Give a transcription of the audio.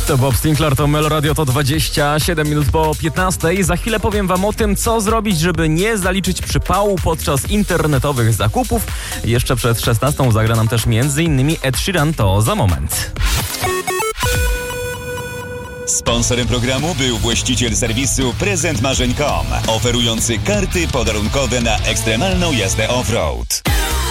To Bob Sinclair, to Meloradio, to 27 minut po 15. Za chwilę powiem wam o tym, co zrobić, żeby nie zaliczyć przypału podczas internetowych zakupów. Jeszcze przed 16 zagra nam też m.in. Ed Sheeran, to za moment. Sponsorem programu był właściciel serwisu prezentmarzeń.com, oferujący karty podarunkowe na ekstremalną jazdę off-road.